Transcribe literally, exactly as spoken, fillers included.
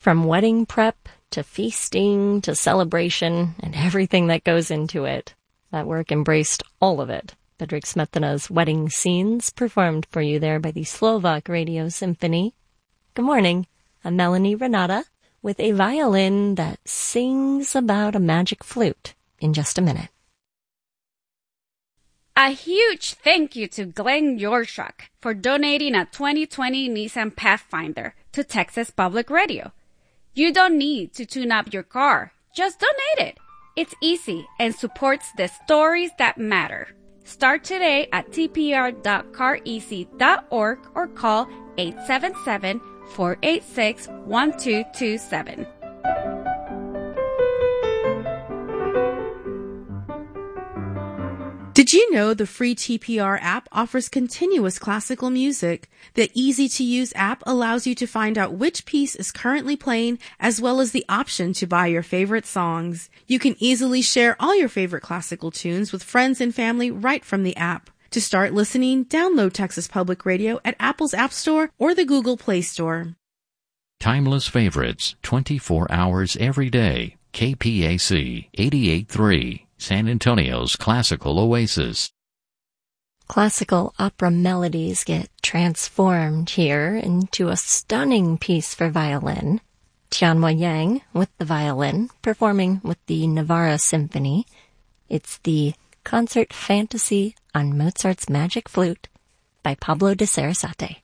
From wedding prep to feasting to celebration and everything that goes into it, that work embraced all of it. Bedřich Smetana's Wedding Scenes, performed for you there by the Slovak Radio Symphony. Good morning. I'm Melanie Renata with a violin that sings about a magic flute in just a minute. A huge thank you to Glenn Yorshak for donating a twenty twenty Nissan Pathfinder to Texas Public Radio. You don't need to tune up your car. Just donate it. It's easy and supports the stories that matter. Start today at t p r dot car easy dot org or call eight seven seven, four eight six, one two two seven. Did you know the free T P R app offers continuous classical music? The easy-to-use app allows you to find out which piece is currently playing, as well as the option to buy your favorite songs. You can easily share all your favorite classical tunes with friends and family right from the app. To start listening, download Texas Public Radio at Apple's App Store or the Google Play Store. Timeless favorites, twenty-four hours every day. K P A C eighty-eight point three. San Antonio's classical oasis. Classical opera melodies get transformed here into a stunning piece for violin. Tianhua Yang with the violin, performing with the Navarra Symphony. It's the Concert Fantasy on Mozart's Magic Flute by Pablo de Sarasate.